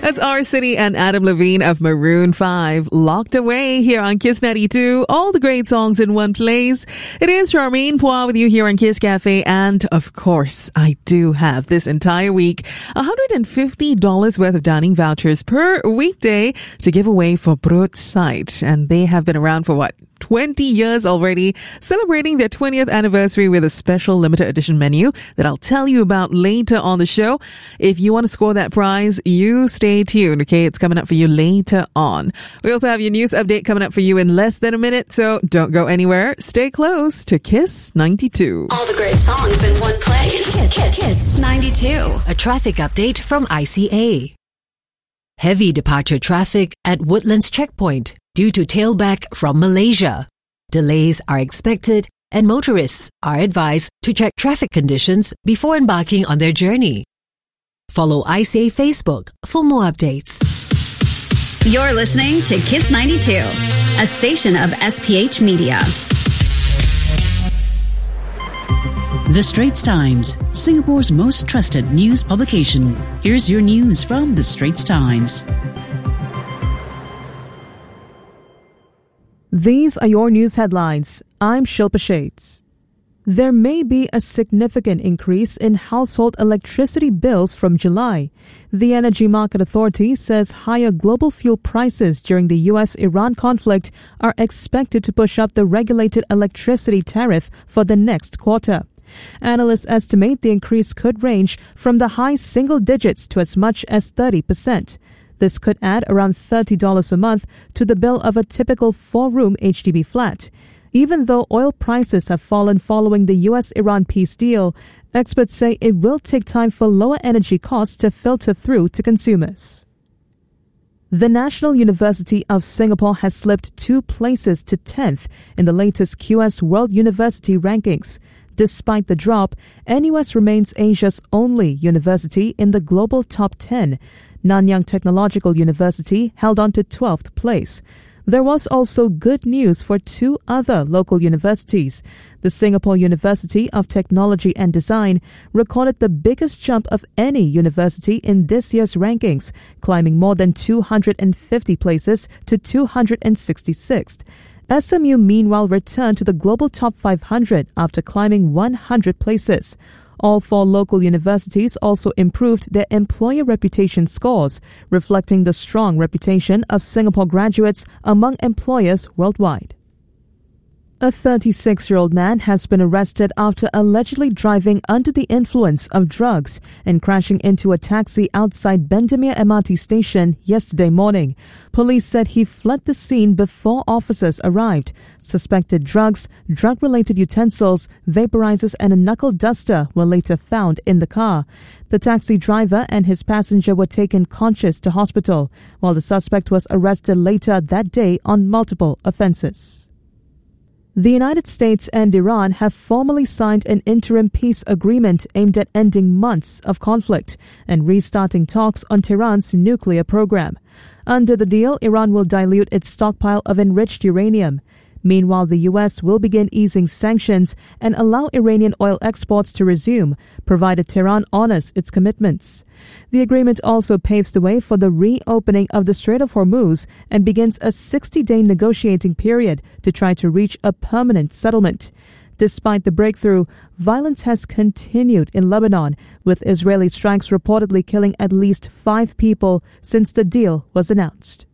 That's Our City and Adam Levine of Maroon 5, Locked Away here on Kiss 92. All the great songs in one place. It is Charmaine Poir with you here on Kiss Cafe. And of course, I do have this entire week $150 worth of dining vouchers per weekday to give away for Broadside. And they have been around for 20 years already, celebrating their 20th anniversary with a special limited edition menu that I'll tell you about later on the show. If you want to score that prize, you stay tuned, okay? It's coming up for you later on. We also have your news update coming up for you in less than a minute, so don't go anywhere. Stay close to Kiss 92. All the great songs in one place. Kiss 92. A traffic update from ICA. Heavy departure traffic at Woodlands Checkpoint due to tailback from Malaysia. Delays are expected and motorists are advised to check traffic conditions before embarking on their journey. Follow ICA Facebook for more updates. You're listening to Kiss 92, a station of SPH Media. The Straits Times, Singapore's most trusted news publication. Here's your news from The Straits Times. These are your news headlines. I'm Shilpa Shades. There may be a significant increase in household electricity bills from July. The Energy Market Authority says higher global fuel prices during the US-Iran conflict are expected to push up the regulated electricity tariff for the next quarter. Analysts estimate the increase could range from the high single digits to as much as 30%. This could add around $30 a month to the bill of a typical 4-room HDB flat. Even though oil prices have fallen following the US-Iran peace deal, experts say it will take time for lower energy costs to filter through to consumers. The National University of Singapore has slipped 2 places to 10th in the latest QS World University rankings. Despite the drop, NUS remains Asia's only university in the global top 10. Nanyang Technological University held on to 12th place. There was also good news for 2 other local universities. The Singapore University of Technology and Design recorded the biggest jump of any university in this year's rankings, climbing more than 250 places to 266th. SMU meanwhile returned to the global top 500 after climbing 100 places. All 4 local universities also improved their employer reputation scores, reflecting the strong reputation of Singapore graduates among employers worldwide. A 36-year-old man has been arrested after allegedly driving under the influence of drugs and crashing into a taxi outside Bendemeer MRT station yesterday morning. Police said he fled the scene before officers arrived. Suspected drugs, drug-related utensils, vaporizers and a knuckle duster were later found in the car. The taxi driver and his passenger were taken conscious to hospital, while the suspect was arrested later that day on multiple offenses. The United States and Iran have formally signed an interim peace agreement aimed at ending months of conflict and restarting talks on Tehran's nuclear program. Under the deal, Iran will dilute its stockpile of enriched uranium. Meanwhile, the U.S. will begin easing sanctions and allow Iranian oil exports to resume, provided Tehran honors its commitments. The agreement also paves the way for the reopening of the Strait of Hormuz and begins a 60-day negotiating period to try to reach a permanent settlement. Despite the breakthrough, violence has continued in Lebanon, with Israeli strikes reportedly killing at least 5 people since the deal was announced.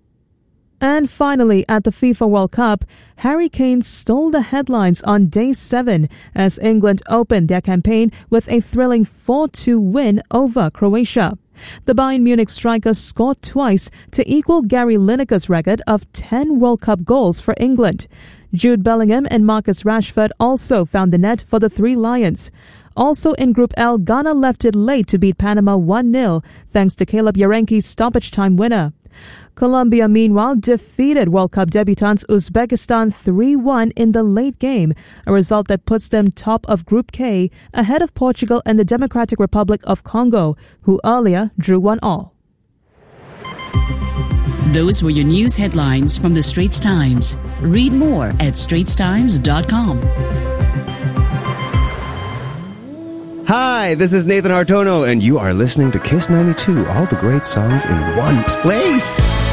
And finally, at the FIFA World Cup, Harry Kane stole the headlines on Day 7 as England opened their campaign with a thrilling 4-2 win over Croatia. The Bayern Munich striker scored twice to equal Gary Lineker's record of 10 World Cup goals for England. Jude Bellingham and Marcus Rashford also found the net for the Three Lions. Also in Group L, Ghana left it late to beat Panama 1-0 thanks to Caleb Yarenki's stoppage time winner. Colombia, meanwhile, defeated World Cup debutants Uzbekistan 3-1 in the late game, a result that puts them top of Group K, ahead of Portugal and the Democratic Republic of Congo, who earlier drew 1-1. Those were your news headlines from The Straits Times. Read more at straitstimes.com. Hi, this is Nathan Hartono, and you are listening to Kiss 92, all the great songs in one place.